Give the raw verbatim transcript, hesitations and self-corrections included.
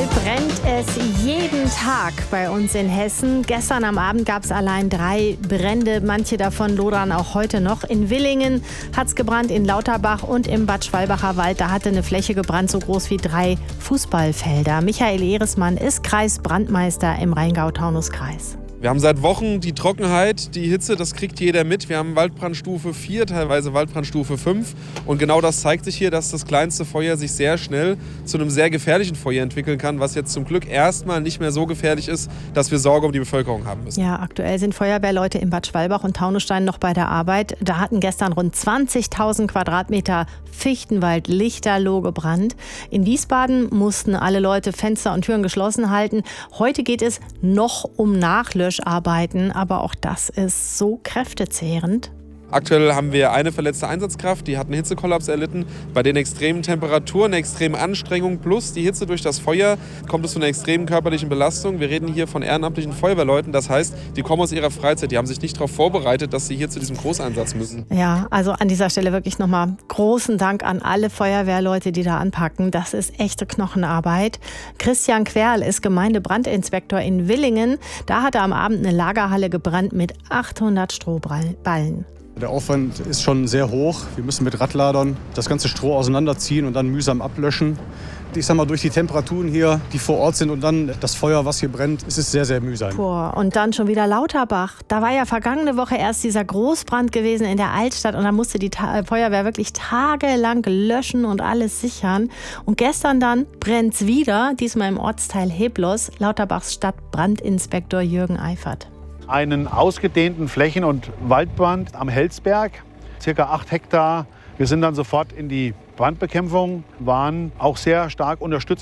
brennt es jeden Tag bei uns in Hessen. Gestern am Abend gab es allein drei Brände. Manche davon lodern auch heute noch. In Willingen hat es gebrannt, in Lauterbach und im Bad Schwalbacher Wald. Da hatte eine Fläche gebrannt, so groß wie drei Fußballfelder. Michael Ehresmann ist Kreisbrandmeister im Rheingau-Taunus-Kreis. Wir haben seit Wochen die Trockenheit, die Hitze, das kriegt jeder mit. Wir haben Waldbrandstufe vier, teilweise Waldbrandstufe fünf. Und genau das zeigt sich hier, dass das kleinste Feuer sich sehr schnell zu einem sehr gefährlichen Feuer entwickeln kann, was jetzt zum Glück erstmal nicht mehr so gefährlich ist, dass wir Sorge um die Bevölkerung haben müssen. Ja, aktuell sind Feuerwehrleute in Bad Schwalbach und Taunusstein noch bei der Arbeit. Da hatten gestern rund zwanzigtausend Quadratmeter Fichtenwald lichterloh gebrannt. In Wiesbaden mussten alle Leute Fenster und Türen geschlossen halten. Heute geht es noch um Nachlöscharbeiten, aber auch das ist so kräftezehrend. Aktuell haben wir eine verletzte Einsatzkraft, die hat einen Hitzekollaps erlitten. Bei den extremen Temperaturen, extremen Anstrengungen plus die Hitze durch das Feuer kommt es zu einer extremen körperlichen Belastung. Wir reden hier von ehrenamtlichen Feuerwehrleuten, das heißt, die kommen aus ihrer Freizeit, die haben sich nicht darauf vorbereitet, dass sie hier zu diesem Großeinsatz müssen. Ja, also an dieser Stelle wirklich nochmal großen Dank an alle Feuerwehrleute, die da anpacken. Das ist echte Knochenarbeit. Christian Querl ist Gemeindebrandinspektor in Willingen. Da hat er am Abend eine Lagerhalle gebrannt mit achthundert Strohballen. Der Aufwand ist schon sehr hoch. Wir müssen mit Radladern das ganze Stroh auseinanderziehen und dann mühsam ablöschen. Ich sag mal, durch die Temperaturen hier, die vor Ort sind und dann das Feuer, was hier brennt, ist es sehr, sehr mühsam. Boah, und dann schon wieder Lauterbach. Da war ja vergangene Woche erst dieser Großbrand gewesen in der Altstadt und da musste die Ta- Feuerwehr wirklich tagelang löschen und alles sichern. Und gestern dann brennt's wieder, diesmal im Ortsteil Heblos, Lauterbachs Stadtbrandinspektor Jürgen Eifert. Einen ausgedehnten Flächen- und Waldbrand am Helsberg, circa acht Hektar. Wir sind dann sofort in die Brandbekämpfung, waren auch sehr stark unterstützt